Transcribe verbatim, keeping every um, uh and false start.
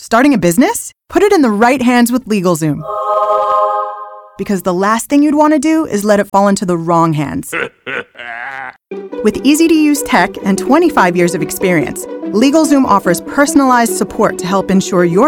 Starting a business? Put it in the right hands with LegalZoom. Because the last thing you'd want to do is let it fall into the wrong hands. With easy-to-use tech and twenty-five years of experience, LegalZoom offers personalized support to help ensure your